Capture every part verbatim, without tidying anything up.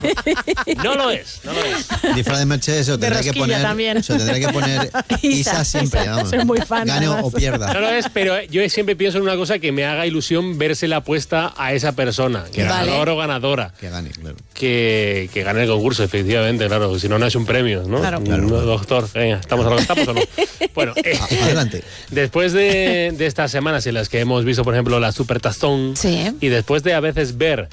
No lo es, no lo es. Disfraz de Mercedes se lo tendrá que poner. También. Se lo tendrá que poner Isa, Isa siempre, Isa, vamos. soy muy fan. Gane o, o pierda. No lo es, pero yo siempre pienso en una cosa que me haga ilusión verse la apuesta a esa persona, que Vale. ganador o ganadora. Que gane, claro. Que, que gane el concurso, efectivamente, claro. Si no, no es un premio, ¿no? Claro. No, no, doctor, venga, ¿estamos a lo que estamos o no? Bueno, eh, adelante. Después de, de estas semanas en las que hemos visto, por ejemplo, la Supertazón, sí. y después de a veces ver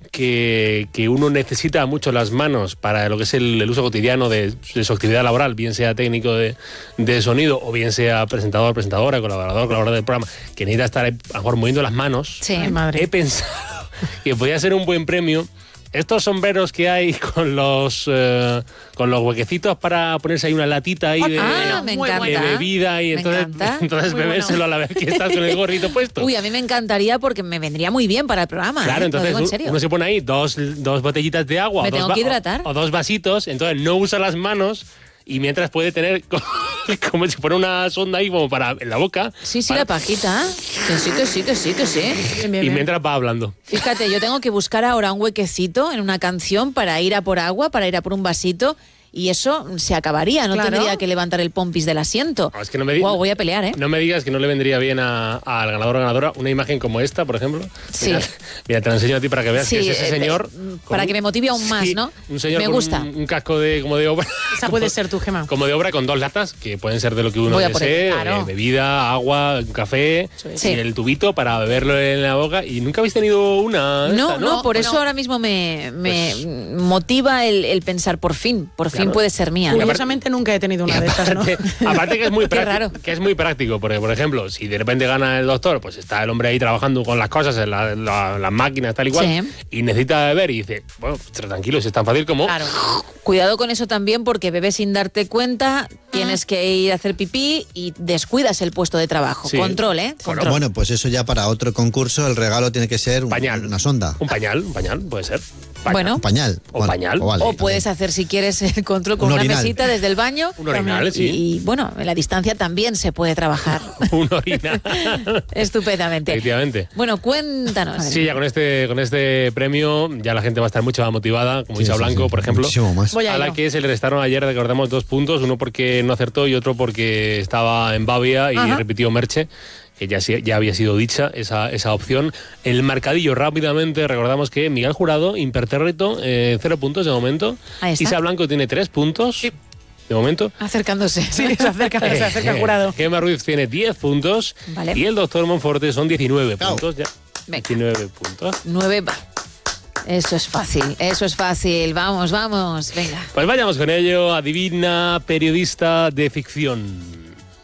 que, que uno necesita mucho las manos para lo que es el, el uso cotidiano de, de su actividad laboral, bien sea técnico de, de sonido o bien sea presentador, presentadora, colaborador, colaborador del programa, que necesita estar a lo mejor moviendo las manos, sí. Ay, madre. he pensado que podría ser un buen premio estos sombreros que hay con los eh, con los huequecitos para ponerse ahí una latita ahí de, ah, me encanta. de bebida y me entonces, encanta. entonces bebérselo bueno. A la vez que estás con el gorrito puesto. Uy, a mí me encantaría porque me vendría muy bien para el programa. Claro, ¿eh? entonces Lo digo en serio. uno se pone ahí dos, dos botellitas de agua me o, tengo dos que hidratar. O, o dos vasitos, entonces no usa las manos y mientras puede tener como si fuera una sonda ahí como para en la boca. Sí, sí, para... la pajita. Que sí, que sí, que sí, que sí. Bien, bien, y bien. mientras va hablando. Fíjate, yo tengo que buscar ahora un huequecito en una canción para ir a por agua, para ir a por un vasito. Y eso se acabaría, no Claro. tendría que levantar el pompis del asiento. No, es que no me di- wow, voy a pelear, ¿eh? No me digas que no le vendría bien a- al ganador o ganadora una imagen como esta, por ejemplo. Sí. Mira, mira, te la enseño a ti para que veas Sí, que es ese eh, señor. eh, con para un- que me motive aún más, sí, ¿no? Un señor Me con gusta. Un, un casco de, como de obra. Esa puede ser tu, Gema. Como de obra con dos latas, que pueden ser de lo que uno Voy a por desee, ello, claro. eh, bebida, agua, un café, Sí. y el tubito para beberlo en la boca. ¿Y nunca habéis tenido una? No, esta, no, por no. eso ahora mismo me, me Pues- motiva el, el pensar, por fin, por fin Claro. puede ser mía. ¿no? Curiosamente nunca he tenido una de estas, ¿no? Aparte, aparte que es muy Qué práctico, raro. que es muy práctico, porque por ejemplo, si de repente gana el doctor, pues está el hombre ahí trabajando con las cosas, en la- la- las máquinas, tal y cual, Sí. y necesita beber y dice, bueno, pues, tranquilo, si es tan fácil como... Claro. Cuidado con eso también porque bebes sin darte cuenta, tienes que ir a hacer pipí y descuidas el puesto de trabajo. Sí. Control, ¿eh? Bueno, Control. Bueno, pues eso ya para otro concurso, el regalo tiene que ser un- Pañal. una sonda. Un pañal, un pañal, puede ser. Pañal. Bueno. Un pañal. O Vale, pañal. vale, O vale. puedes hacer, si quieres, el control con Un una orinal. mesita desde el baño. Un orinal, y, sí. y, bueno, en la distancia también se puede trabajar Un orinal. estupendamente. Efectivamente. Bueno, cuéntanos. Sí, ya con este, con este premio ya la gente va a estar mucho más motivada, como Sí, Isa sí, Blanco, sí, por ejemplo. muchísimo más. Voy a A la ello. que se le restaron ayer, recordamos, dos puntos, uno porque no acertó y otro porque estaba en Bavia y Ajá. repitió Merche, que ya, sí- ya había sido dicha esa, esa opción. El marcadillo rápidamente, recordamos que Miguel Jurado, impertérrito, eh, cero puntos de momento. Ahí está. Isa Blanco tiene tres puntos de momento. Acercándose. Sí, se acerca, se acerca el jurado. Gemma Ruiz tiene diez puntos Vale. y el doctor Monforte son diecinueve Cao. puntos. Ya. Venga. diecinueve puntos. Nueve. va. Eso es fácil, eso es fácil. Vamos, vamos. Venga. Pues vayamos con ello. Adivina periodista de ficción.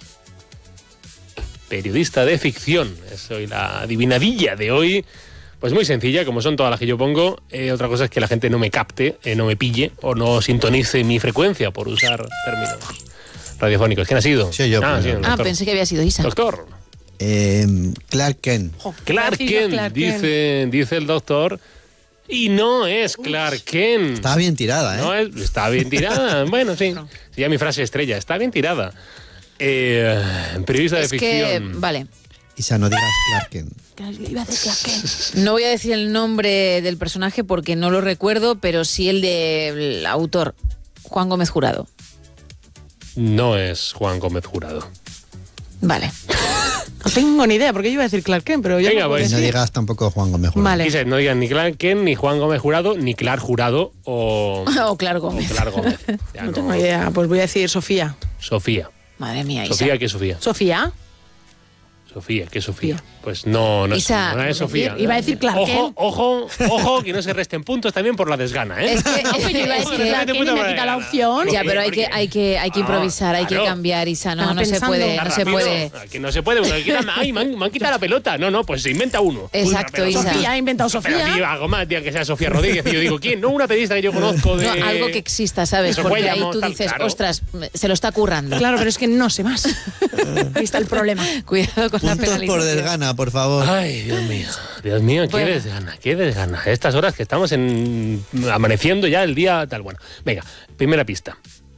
Periodista de ficción. Es hoy la adivinadilla de hoy. Pues muy sencilla, como son todas las que yo pongo. Eh, otra cosa es que la gente no me capte, eh, no me pille o no sintonice mi frecuencia por usar términos radiofónicos. ¿Quién ha sido? Sí, yo, Ah, pues, sí, el Ah, doctor. pensé que había sido Isa. Doctor. Eh, Clark Kent. Jo, Clark Clark Kent, Kent. dice, dice el doctor. Y no es Clark Kent. Estaba bien tirada, ¿eh? No es, está bien tirada. Bueno, sí. Sí, ya mi frase estrella. Está bien tirada. Eh, periodista de Es que, ficción. vale. Isa, no digas Clark Kent. Iba a decir Clark Kent. No voy a decir el nombre del personaje porque no lo recuerdo, pero sí el del autor, Juan Gómez Jurado. No es Juan Gómez Jurado. Vale. No tengo ni idea, porque yo iba a decir Clark Kent, pero ya Venga, no puedo pues. Y no decir. digas tampoco Juan Gómez Jurado. Vale. Quise, no digan ni Clark Kent, ni Juan Gómez Jurado, ni Clark Jurado o, O Clark o Gómez. Clark Gómez. Ya No tengo idea, pues voy a decir Sofía. Sofía. Madre mía, Isa. Sofía, ¿qué es Sofía? ¿Sofía? Sofía, ¿qué es Sofía? Sofía. Pues no, no es, Isa, no es Sofía. Iba a decir Clark Ojo, Kent. ojo, ojo, que no se resten puntos también por la desgana, ¿eh? Es que, No, pero yo iba a decir es que- Clark Kent y me ha quitado la opción. ya, pero hay que, Porque- hay que, hay que Ah, improvisar, hay que claro. cambiar, Isa. No, Estaba no se pensando. puede, Está no se rápido. puede. Que no se puede. Porque quitan- ay, me han, me han quitado la pelota. No, no, pues se inventa uno. Exacto, Pero Isa. Sofía ha inventado Pero Sofía. tío, algo más, tío, que sea Sofía Rodríguez. Y yo digo, ¿quién? No, una periodista que yo conozco de... No, algo que exista, ¿sabes? Eso Porque fue, ahí llamó, tú tal, dices, claro. ostras, se lo está currando. Claro, pero es que no sé más. Ahí está el problema. Cuidado con la Puntos por penalización. desgana, por favor. Ay, Dios mío. Dios mío, qué Bueno. desgana, qué desgana. A estas horas que estamos en amaneciendo ya el día tal. Bueno, venga, primera pista.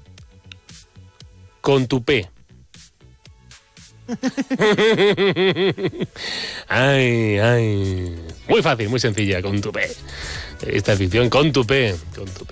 Con tu P. Ay, ay. Muy fácil, muy sencilla, con tu P. esta ficción con tu P. Con tu P.